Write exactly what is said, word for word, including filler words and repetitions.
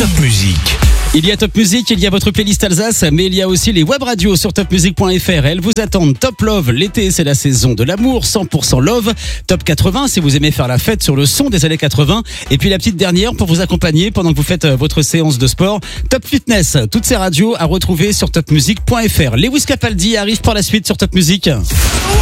Top Music. Il y a Top Music, il y a votre playlist Alsace, mais il y a aussi les web radios sur top music point f r. Elles vous attendent. Top Love, l'été c'est la saison de l'amour, cent pour cent love. Top quatre-vingts si vous aimez faire la fête sur le son des années quatre-vingts. Et puis la petite dernière pour vous accompagner pendant que vous faites votre séance de sport. Top Fitness, toutes ces radios à retrouver sur top music point f r. Lewis Capaldi arrive par la suite sur Top Music.